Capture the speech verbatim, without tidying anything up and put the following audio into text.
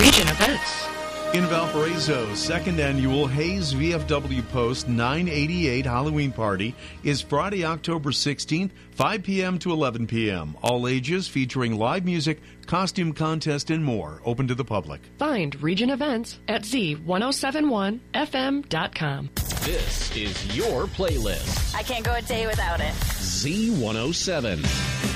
Region Events. In Valparaiso, second annual Hayes V F W Post nine eighty-eight Halloween Party is Friday, October sixteenth, five p.m. to eleven p.m. All ages, featuring live music, costume contest, and more. Open to the public. Find Region Events at Z ten seventy-one F M dot com. This is your playlist. I can't go a day without it. Z one oh seven.